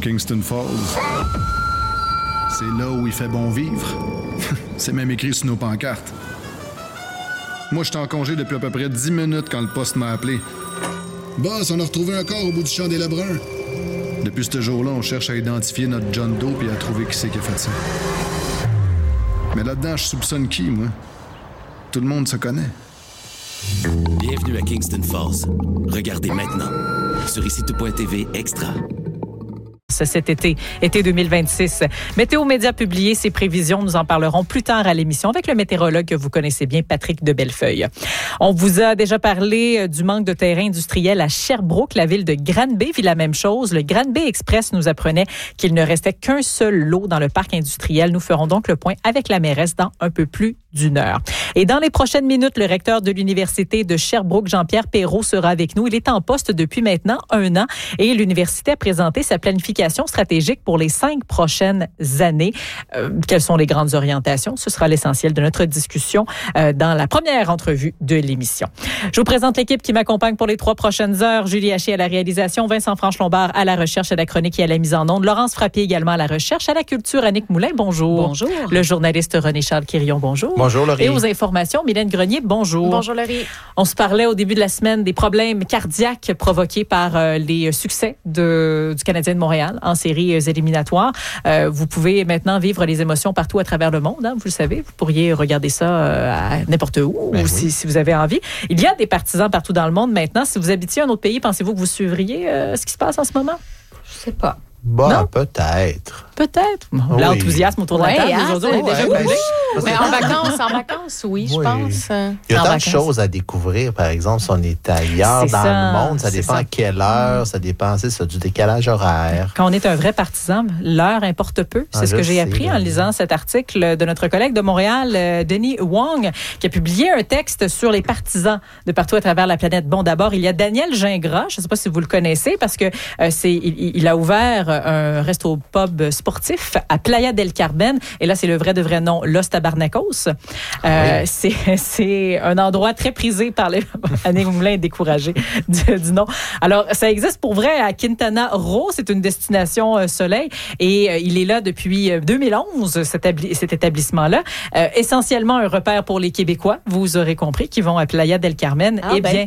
Kingston Falls. C'est là où il fait bon vivre. C'est même écrit sur nos pancartes. Moi, j'étais en congé depuis à peu près 10 minutes quand le poste m'a appelé. Boss, on a retrouvé un corps au bout du champ des Lebrun. Depuis ce jour-là, on cherche à identifier notre John Doe et à trouver qui c'est qui a fait ça. Mais là-dedans, je soupçonne qui, moi? Tout le monde se connaît. Bienvenue à Kingston Falls. Regardez maintenant sur ICTou.tv Extra. Cet été 2026. Météo Média a publié ses prévisions. Nous en parlerons plus tard à l'émission avec le météorologue que vous connaissez bien, Patrick de Bellefeuille. On vous a déjà parlé du manque de terrain industriel à Sherbrooke. La ville de Granby vit la même chose. Le Granby Express nous apprenait qu'il ne restait qu'un seul lot dans le parc industriel. Nous ferons donc le point avec la mairesse dans un peu plus d'une heure. Et dans les prochaines minutes, le recteur de l'Université de Sherbrooke, Jean-Pierre Perrault, sera avec nous. Il est en poste depuis maintenant 1 an et l'université a présenté sa planification stratégique pour les 5 prochaines années. Quelles sont les grandes orientations? Ce sera l'essentiel de notre discussion dans la première entrevue de l'émission. Je vous présente l'équipe qui m'accompagne pour les 3 prochaines heures. Julie Haché à la réalisation, Vincent Franche-Lombard à la recherche, à la chronique et à la mise en onde, Laurence Frappier également à la recherche, à la culture, Annick Moulin, bonjour. Bonjour. Le journaliste René-Charles Quirion, bonjour. Bonjour, Laurie. Et aux informations, Mylène Grenier, bonjour. Bonjour, Laurie. On se parlait au début de la semaine des problèmes cardiaques provoqués par les succès du Canadien de Montréal en séries éliminatoires. Vous pouvez maintenant vivre les émotions partout à travers le monde, hein, vous le savez. Vous pourriez regarder ça à n'importe où, ou oui. si vous avez envie. Il y a des partisans partout dans le monde maintenant. Si vous habitiez un autre pays, pensez-vous que vous suivriez ce qui se passe en ce moment? Je sais pas. Bah, peut-être. Peut-être. Oui. L'enthousiasme autour de la table aujourd'hui, on est déjà brûlé. Mais en vacances, oui, je pense. Il y a En tant de vacances. choses à découvrir, par exemple, si on est ailleurs C'est dans ça, le monde. Ça c'est dépend ça. à quelle heure, ça dépend, c'est ça, du décalage horaire. Quand on est un vrai partisan, l'heure importe peu. C'est Ah, ce que je j'ai sais, appris en lisant cet article de notre collègue de Montréal, Denis Wong, qui a publié un texte sur les partisans de partout à travers la planète. Bon, d'abord, il y a Daniel Gingras. Je ne sais pas si vous le connaissez parce que il a ouvert un resto-pub sportif à Playa del Carmen. Et là, c'est le vrai de vrai nom, Los Tabarnakos. C'est un endroit très prisé par les... Annick Moulin est découragée du nom. Alors, ça existe pour vrai à Quintana Roo. C'est une destination soleil. Et il est là depuis 2011, cet établissement-là. Essentiellement un repère pour les Québécois, vous aurez compris, qui vont à Playa del Carmen.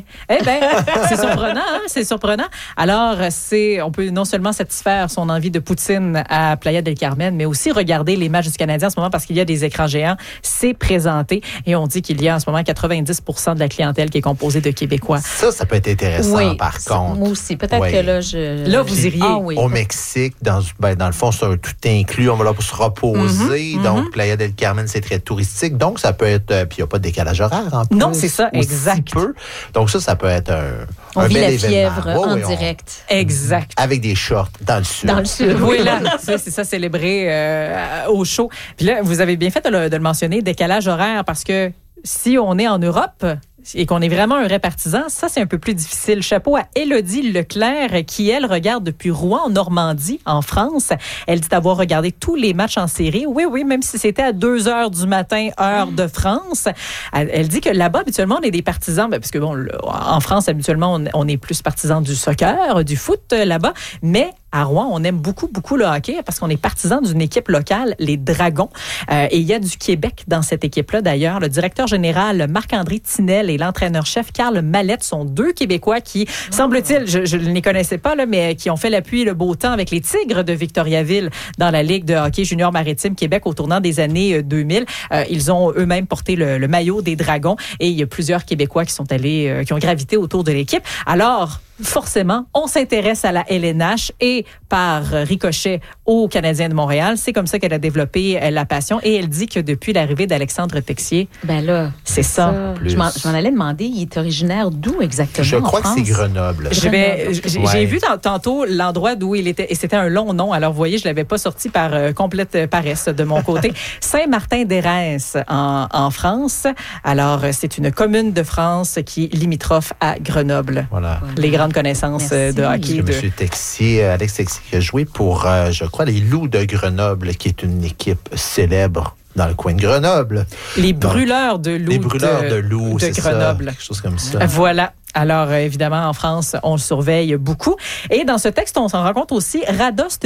C'est surprenant, hein? C'est surprenant. Alors, on peut non seulement satisfaire son envie de poutine à Playa del Carmen, mais aussi regarder les matchs du Canadien en ce moment parce qu'il y a des écrans géants. C'est présenté et on dit qu'il y a en ce moment 90% de la clientèle qui est composée de Québécois. Ça peut être intéressant, par contre. Moi aussi. Peut-être Oui. que là, Là, vous iriez. Ah oui. Au Mexique, dans le fond, c'est un tout inclus. On va là pour se reposer. Donc, Playa del Carmen, c'est très touristique. Donc, ça peut être... puis, il n'y a pas de décalage horaire en plus. Non, c'est ça, Aussi exact. peu. Donc, ça peut être On un vit bel la événement. fièvre Ouais, en oui, direct. Exact. Avec des shorts dans le sud. Dans le sud. Oui, là, c'est ça, célébré au chaud. Puis là, vous avez bien fait de le mentionner, décalage horaire, parce que si on est en Europe et qu'on est vraiment un vrai partisan, ça, c'est un peu plus difficile. Chapeau à Élodie Leclerc, qui, elle, regarde depuis Rouen, en Normandie, en France. Elle dit avoir regardé tous les matchs en série. Oui, même si c'était à 2 heures du matin, heure de France. Elle dit que là-bas, habituellement, on est des partisans, parce que, bon, en France, habituellement, on est plus partisans du soccer, du foot là-bas, mais à Rouen, on aime beaucoup, beaucoup le hockey parce qu'on est partisans d'une équipe locale, les Dragons. Et il y a du Québec dans cette équipe-là, d'ailleurs. Le directeur général Marc-André Tinel et l'entraîneur-chef Carl Mallette sont 2 Québécois qui, semble-t-il, je ne les connaissais pas, là, mais qui ont fait l'appui et le beau temps avec les Tigres de Victoriaville dans la Ligue de hockey junior maritime Québec au tournant des années 2000. Ils ont eux-mêmes porté le maillot des Dragons et il y a plusieurs Québécois qui sont allés, qui ont gravité autour de l'équipe. Alors, forcément, on s'intéresse à la LNH et par ricochet aux Canadiens de Montréal. C'est comme ça qu'elle a développé la passion et elle dit que depuis l'arrivée d'Alexandre Texier, Ben là, c'est ça. je m'en allais demander, il est originaire d'où exactement? Je crois en que c'est France? Grenoble. J'ai vu tantôt l'endroit d'où il était, et c'était un long nom. Alors, vous voyez, je l'avais pas sorti par complète paresse de mon côté. Saint-Martin-d'Hérens en France. Alors, c'est une commune de France qui est limitrophe à Grenoble. Voilà. Les grandes connaissances Merci. de hockey. C'est M. Texier, Alex Texier, qui a joué pour, je crois, les Loups de Grenoble, qui est une équipe célèbre dans le coin de Grenoble. Les brûleurs de loups. Les brûleurs de loups, de c'est Grenoble. ça, quelque chose comme ça. Voilà. Alors, évidemment, en France, on le surveille beaucoup. Et dans ce texte, on s'en rend compte aussi, Radost